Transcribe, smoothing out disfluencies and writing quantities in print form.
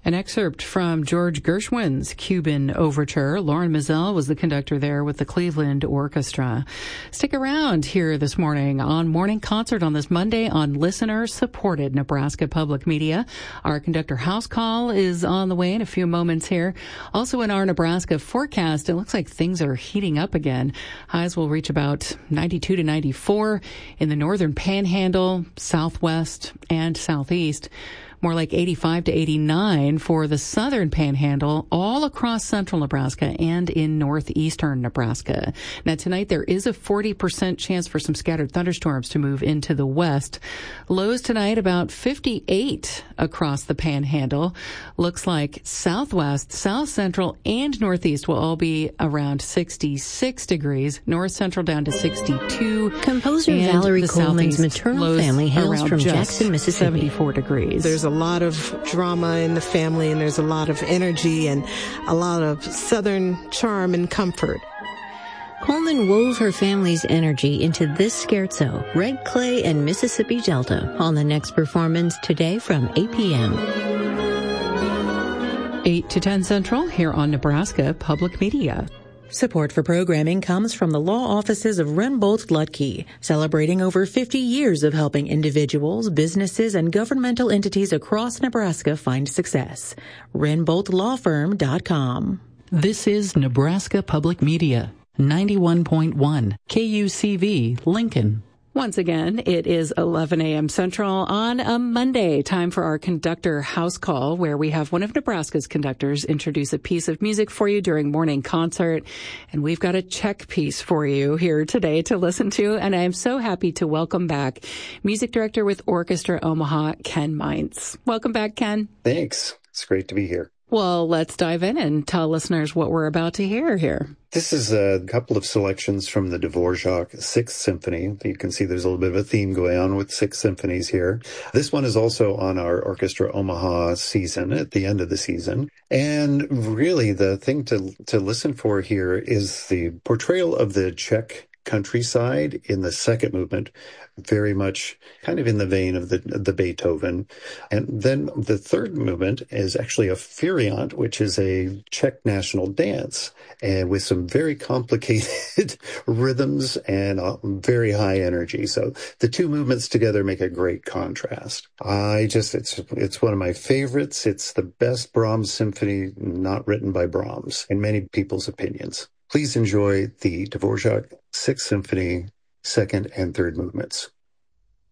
An excerpt from George Gershwin's Cuban Overture. Lauren Mizell was the conductor there with the Cleveland Orchestra. Stick around here this morning on Morning Concert on this Monday on listener-supported Nebraska Public Media. Our conductor house call is on the way in a few moments here. Also in our Nebraska forecast, it looks like things are heating up again. Highs will reach about 92 to 94 in the northern panhandle, southwest, and southeast. More like 85 to 89 for the southern panhandle, all across central Nebraska and in northeastern Nebraska. Now tonight there is a 40% chance for some scattered thunderstorms to move into the west. Lows tonight about 58 across the panhandle. Looks like southwest, south central, and northeast will all be around 66 degrees. North central down to 62. Composer Valerie Coleman's maternal family hails from Jackson, Mississippi. 74 degrees. There's a lot of drama in the family, and there's a lot of energy and a lot of Southern charm and comfort. Coleman wove her family's energy into this scherzo, Red Clay and Mississippi Delta, on the next performance today from 8 p.m. 8 to 10 Central here on Nebraska Public Media. Support for programming comes from the law offices of Renbolt Lutke, celebrating over 50 years of helping individuals, businesses, and governmental entities across Nebraska find success. RenboltLawFirm.com. This is Nebraska Public Media, 91.1 KUCV, Lincoln. Once again, it is 11 a.m. Central on a Monday. Time for our conductor house call, where we have one of Nebraska's conductors introduce a piece of music for you during morning concert. And we've got a Czech piece for you here today to listen to. And I am so happy to welcome back music director with Orchestra Omaha, Ken Meinz. Welcome back, Ken. Thanks. It's great to be here. Well, let's dive in and tell listeners what we're about to hear here. This is a couple of selections from the Dvorak Sixth Symphony. You can see there's a little bit of a theme going on with six symphonies here. This one is also on our Orchestra Omaha season, at the end of the season. And really the thing to listen for here is the portrayal of the Czech countryside in the second movement, very much kind of in the vein of the Beethoven. And then the third movement is actually a Furiant, which is a Czech national dance, and with some very complicated rhythms and very high energy. So the two movements together make a great contrast. It's one of my favorites. It's the best Brahms symphony not written by Brahms, in many people's opinions. Please enjoy the Dvorak Sixth Symphony, second and third movements.